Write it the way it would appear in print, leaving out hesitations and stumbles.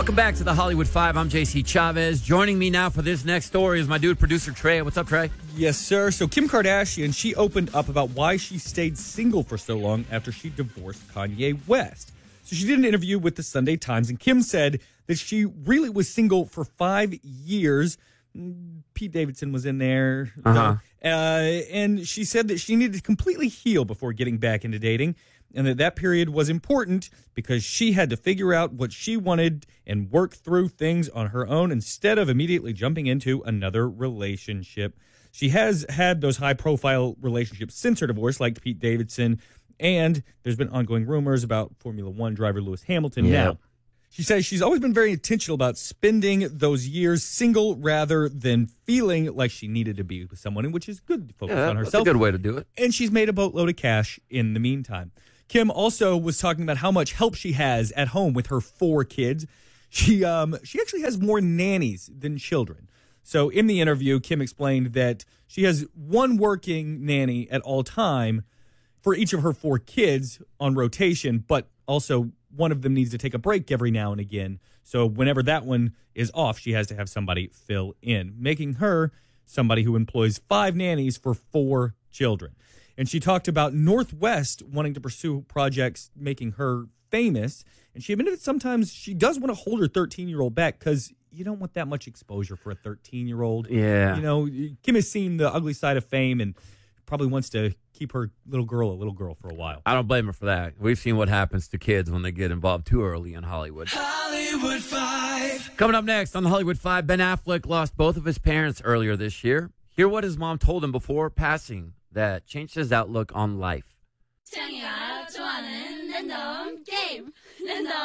Welcome back to the Hollywood Five. I'm JC Chavez. Joining me now for this next story is my dude, producer Trey. What's up, Trey? Yes, sir. So Kim Kardashian, she opened up about why she stayed single for so long after she divorced Kanye West. So she did an interview with the Sunday Times, and Kim said that she really was single for 5 years. Pete Davidson was in there. And she said that she needed to completely heal before getting back into dating, and that period was important because she had to figure out what she wanted and work through things on her own instead of immediately jumping into another relationship. She has had those high-profile relationships since her divorce, like Pete Davidson, and there's been ongoing rumors about Formula One driver Lewis Hamilton now. She says she's always been very intentional about spending those years single rather than feeling like she needed to be with someone, which is good to focus on herself. That's a good way to do it. And she's made a boatload of cash in the meantime. Kim also was talking about how much help she has at home with her 4 kids. She actually has more nannies than children. So in the interview, Kim explained that she has one working nanny at all time for each of her 4 kids on rotation, but also one of them needs to take a break every now and again. So whenever that one is off, she has to have somebody fill in, making her somebody who employs 5 nannies for 4 children. And she talked about Northwest wanting to pursue projects making her famous. And she admitted that sometimes she does want to hold her 13-year-old back because you don't want that much exposure for a 13-year-old. Yeah. You know, Kim has seen the ugly side of fame and probably wants to keep her little girl for a while. I don't blame her for that. We've seen what happens to kids when they get involved too early in Hollywood. Hollywood Five. Coming up next on the Hollywood Five, Ben Affleck lost both of his parents earlier this year. Hear what his mom told him before passing that changed his outlook on life. 창이가 좋아하는 랜덤 게임. 랜덤